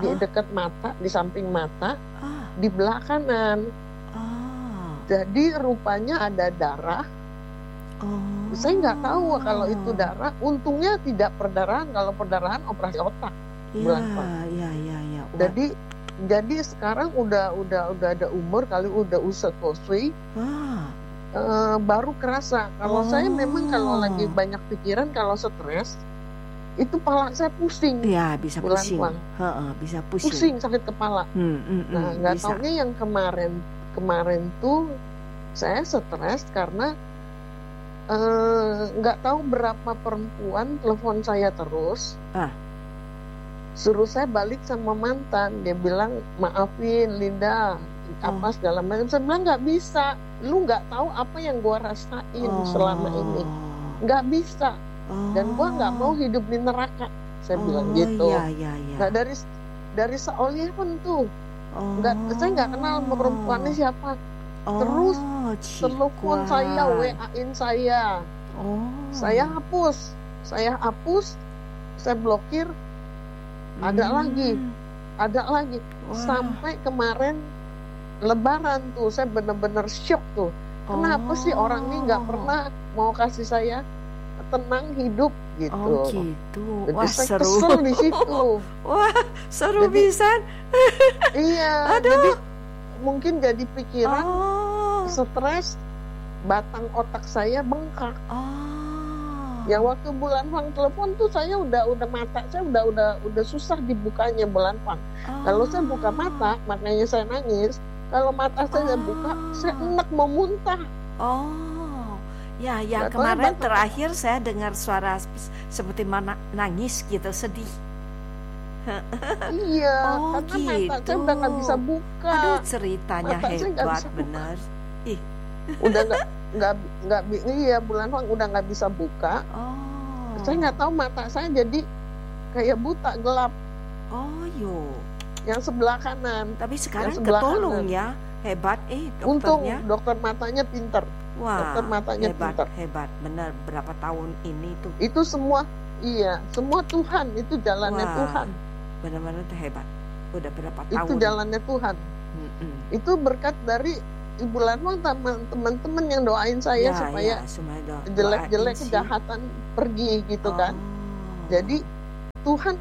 di dekat mata, di samping mata, Ah, di belah kanan. ah, Jadi rupanya ada darah. Saya nggak tahu kalau itu oh, darah. Untungnya tidak perdarahan. Kalau perdarahan operasi otak bulan Pak. ya. Wah, Jadi sekarang udah ada umur kali udah usut kosui. wah, Baru kerasa. Kalau saya memang kalau lagi oh, banyak pikiran, kalau stres itu kepala saya pusing. ya bisa Bulan pusing, Puan. bisa pusing. Pusing sakit kepala. Nah nggak Bisa. taunya yang kemarin tuh saya stres karena nggak tahu berapa perempuan telepon saya terus, suruh saya balik sama mantan. Dia bilang maafin Linda, apa segala macam. Saya bilang nggak bisa, lu nggak tahu apa yang gua rasain selama ini, nggak bisa. Dan gua nggak mau hidup di neraka. Saya bilang gitu. Iya. Nah dari seolnya pun tuh, saya nggak kenal sama perempuannya siapa. Terus telepon saya, WA-in saya. Saya hapus, saya blokir. Ada lagi. Wah. Sampai kemarin Lebaran tuh saya benar-benar shock tuh. Kenapa sih orang ini nggak pernah mau kasih saya tenang hidup gitu. Oh gitu. Jadi Wah, saya seru. kesel di situ. Wah, seru pisan. Iya. Aduh. Jadi mungkin jadi pikiran stres, batang otak saya bengkak. Yang waktu bulan Pang telepon tuh saya udah mata saya udah susah dibukanya bulan Pang. Kalau saya buka mata, makanya saya nangis. Kalau mata saya buka, saya enak mau muntah. Ya Nggak tahu kemarin batang terakhir saya dengar suara seperti mana nangis gitu, sedih. Iya, karena mata saya udah nggak bisa buka. Aduh, ceritanya Mata saya nggak hebat bisa buka. bener. Ih. Udah nggak iya bulan Pang udah nggak bisa buka. Saya nggak tahu mata saya jadi kayak buta gelap. Yo. Yang sebelah kanan. Tapi sekarang sebelah ketolong kanan. ya, hebat Untung dokternya. dokter matanya pinter. Wah, Dokter matanya pinter. hebat, bener. Berapa tahun ini tuh? Itu semua Tuhan, itu jalannya Wah, Tuhan. Benar-benar hebat. Udah berapa tahun? Itu jalannya Tuhan. Itu berkat dari bulan Pang teman-teman yang doain saya supaya jelek-jelek kejahatan pergi gitu kan. Jadi Tuhan